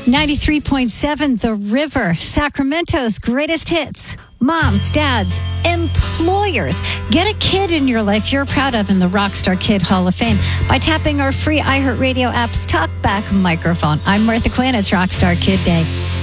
93.7 The River, Sacramento's greatest hits. Moms, dads, employers, get a kid in your life you're proud of in the Rockstar Kid Hall of Fame by tapping our free iHeartRadio app's Talkback microphone. I'm Martha Quinn. It's Rockstar Kid Day.